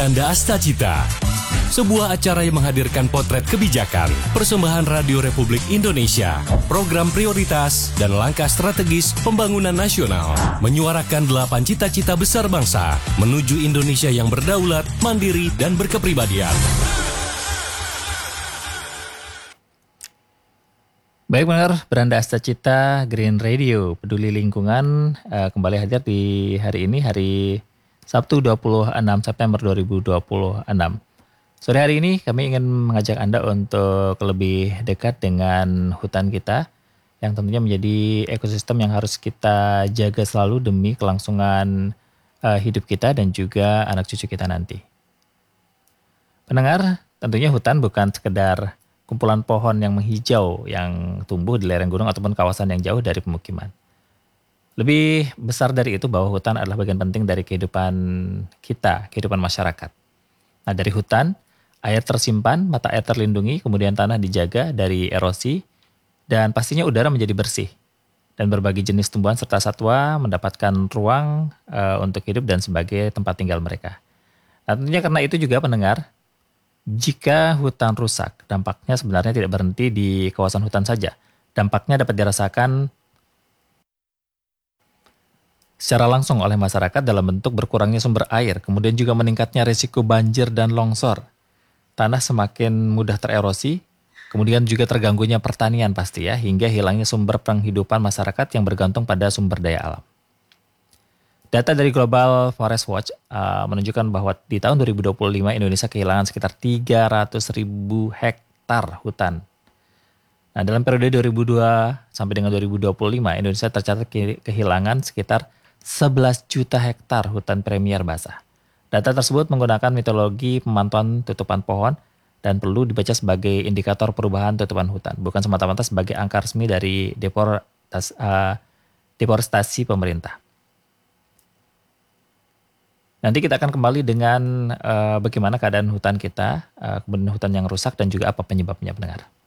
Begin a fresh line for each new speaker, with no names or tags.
Anda Astacita, sebuah acara yang menghadirkan potret kebijakan, persembahan Radio Republik Indonesia, program prioritas, dan langkah strategis pembangunan nasional, menyuarakan 8 cita-cita besar bangsa, menuju Indonesia yang berdaulat, mandiri, dan berkepribadian.
Baik benar, Beranda Astacita, Green Radio, peduli lingkungan, kembali hadir di hari ini, hari Sabtu 26 September 2026. Sore hari ini kami ingin mengajak Anda untuk lebih dekat dengan hutan kita, yang tentunya menjadi ekosistem yang harus kita jaga selalu demi kelangsungan hidup kita dan juga anak cucu kita nanti. Pendengar, tentunya hutan bukan sekedar kumpulan pohon yang menghijau yang tumbuh di lereng gunung ataupun kawasan yang jauh dari pemukiman. Lebih besar dari itu bahwa hutan adalah bagian penting dari kehidupan kita, kehidupan masyarakat. Nah, dari hutan, air tersimpan, mata air terlindungi, kemudian tanah dijaga dari erosi, dan pastinya udara menjadi bersih. Dan berbagai jenis tumbuhan serta satwa mendapatkan ruang untuk hidup dan sebagai tempat tinggal mereka. Nah, tentunya karena itu juga pendengar, jika hutan rusak, dampaknya sebenarnya tidak berhenti di kawasan hutan saja. Dampaknya dapat dirasakan secara langsung oleh masyarakat dalam bentuk berkurangnya sumber air, kemudian juga meningkatnya risiko banjir dan longsor. Tanah semakin mudah tererosi, kemudian juga terganggunya pertanian pasti ya, hingga hilangnya sumber penghidupan masyarakat yang bergantung pada sumber daya alam. Data dari Global Forest Watch menunjukkan bahwa di tahun 2025 Indonesia kehilangan sekitar 300.000 hektar hutan. Nah, dalam periode 2002 sampai dengan 2025 Indonesia tercatat kehilangan sekitar 11 juta hektar hutan premier basah. Data tersebut menggunakan metodologi pemantauan tutupan pohon dan perlu dibaca sebagai indikator perubahan tutupan hutan, bukan semata-mata sebagai angka resmi dari deforestasi pemerintah. Nanti kita akan kembali dengan bagaimana keadaan hutan kita, kemudian hutan yang rusak dan juga apa penyebabnya, pendengar.